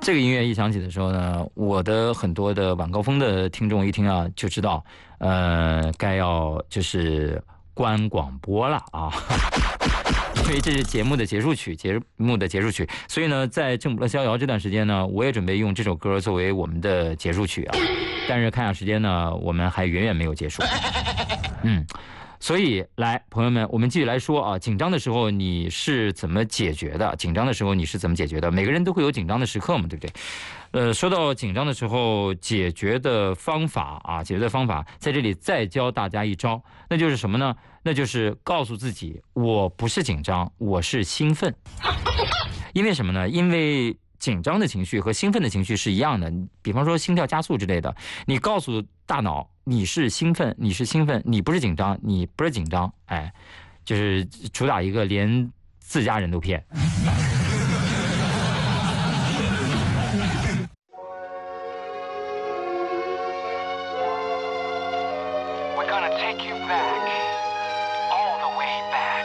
这个音乐一响起的时候呢，我的很多的晚高峰的听众一听啊，就知道，该要就是关广播了啊。因为这是节目的结束曲，所以呢，在正不乐逍遥这段时间呢，我也准备用这首歌作为我们的结束曲啊。但是看下时间呢，我们还远远没有结束。所以来，朋友们，我们继续来说啊，紧张的时候你是怎么解决的？每个人都会有紧张的时刻嘛，对不对？说到紧张的时候解决的方法啊，在这里再教大家一招，那就是什么呢？那就是告诉自己，我不是紧张，我是兴奋。因为什么呢？因为紧张的情绪和兴奋的情绪是一样的，比方说心跳加速之类的，你告诉大脑你是兴奋，你不是紧张，哎，就是主打一个连自家人都骗。 We're gonna take you back, all the way back.